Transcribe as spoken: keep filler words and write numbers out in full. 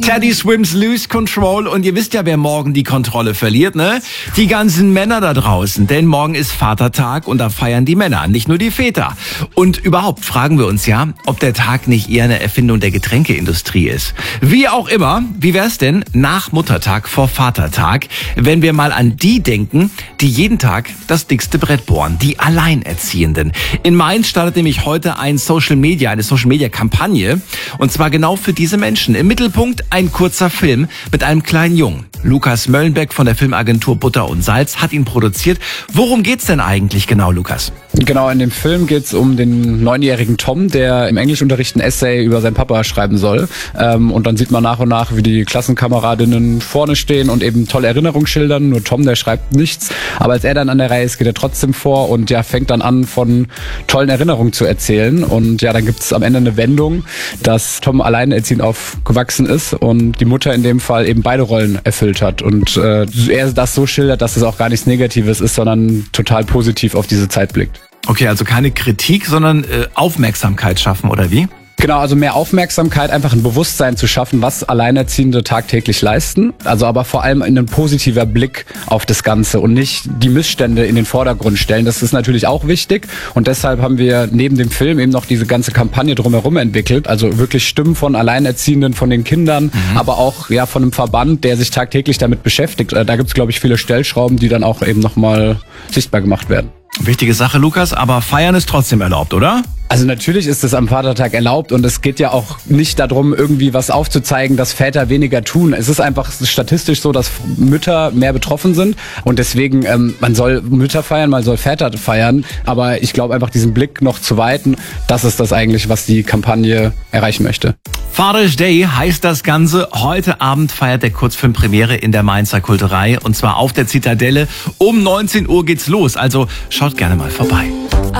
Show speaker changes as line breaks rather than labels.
Teddy Swims Lose Control. Und ihr wisst ja, wer morgen die Kontrolle verliert, ne? Die ganzen Männer da draußen. Denn morgen ist Vatertag und da feiern die Männer, nicht nur die Väter. Und überhaupt fragen wir uns ja, ob der Tag nicht eher eine Erfindung der Getränkeindustrie ist. Wie auch immer, wie wär's denn nach Muttertag vor Vatertag, wenn wir mal an die denken, die jeden Tag das dickste Brett bohren, die Alleinerziehenden. In Mainz startet nämlich heute ein Social Media, eine Social Media Kampagne. Und zwar genau für diese Menschen. Im Mittelpunkt ein kurzer Film mit einem kleinen Jungen. Lukas Möllenbeck von der Filmagentur Butter und Salz hat ihn produziert. Worum geht's denn eigentlich genau, Lukas?
Genau, in dem Film geht's um den neunjährigen Tom, der im Englischunterricht ein Essay über seinen Papa schreiben soll. Ähm, und dann sieht man nach und nach, wie die Klassenkameradinnen vorne stehen und eben tolle Erinnerungen schildern. Nur Tom, der schreibt nichts. Aber als er dann an der Reihe ist, geht er trotzdem vor und ja, fängt dann an, von tollen Erinnerungen zu erzählen. Und ja, dann gibt's am Ende eine Wendung, dass Tom alleinerziehend aufgewachsen ist und die Mutter in dem Fall eben beide Rollen erfüllt hat. Und äh, er das so schildert, dass es auch gar nichts Negatives ist, sondern total positiv auf diese Zeit blickt.
Okay, also keine Kritik, sondern äh, Aufmerksamkeit schaffen, oder wie?
Genau, also mehr Aufmerksamkeit, einfach ein Bewusstsein zu schaffen, was Alleinerziehende tagtäglich leisten. Also aber vor allem ein positiver Blick auf das Ganze und nicht die Missstände in den Vordergrund stellen. Das ist natürlich auch wichtig und deshalb haben wir neben dem Film eben noch diese ganze Kampagne drumherum entwickelt. Also wirklich Stimmen von Alleinerziehenden, von den Kindern, mhm. aber auch ja von einem Verband, der sich tagtäglich damit beschäftigt. Da gibt's, glaube ich, viele Stellschrauben, die dann auch eben nochmal sichtbar gemacht werden.
Wichtige Sache, Lukas, aber feiern ist trotzdem erlaubt, oder?
Also natürlich ist es am Vatertag erlaubt und es geht ja auch nicht darum, irgendwie was aufzuzeigen, dass Väter weniger tun. Es ist einfach statistisch so, dass Mütter mehr betroffen sind und deswegen, ähm, man soll Mütter feiern, man soll Väter feiern, aber ich glaube einfach diesen Blick noch zu weiten, das ist das eigentlich, was die Kampagne erreichen möchte.
Father's Day heißt das Ganze. Heute Abend feiert der Kurzfilm Premiere in der Mainzer Kulturei und zwar auf der Zitadelle. Um neunzehn Uhr geht's los, also schaut gerne mal vorbei.